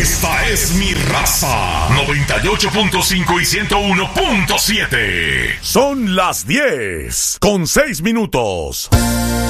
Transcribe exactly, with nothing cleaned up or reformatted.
Esta es mi raza. noventa y ocho punto cinco y ciento uno punto siete. Son las diez con seis minutos.